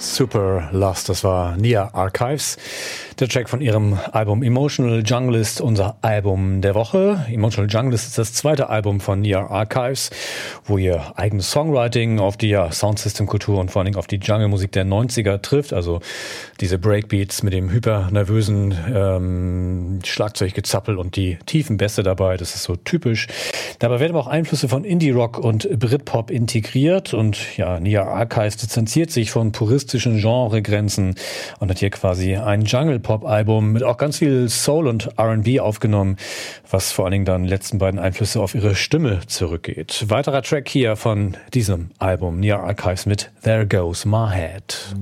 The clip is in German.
Super Lust, das war Nia Archives. Der Track von ihrem Album Emotional Junglist, unser Album der Woche. Emotional Junglist ist das zweite Album von Nia Archives, wo ihr eigenes Songwriting auf die Soundsystem-Kultur und vor allen Dingen auf die Jungle-Musik der 90er trifft. Also diese Breakbeats mit dem hypernervösen Schlagzeuggezappel und die tiefen Bässe dabei. Das ist so typisch. Dabei werden aber auch Einflüsse von Indie-Rock und Britpop integriert. Und ja, Nia Archives distanziert sich von puristischen Genregrenzen und hat hier quasi ein Jungle-Pop-Album mit auch ganz viel Soul und R&B aufgenommen, was vor allen Dingen dann letzten beiden Einflüsse auf ihre Stimme zurückgeht. Weiterer Track hier von diesem Album, Nia Archives mit There Goes My Head.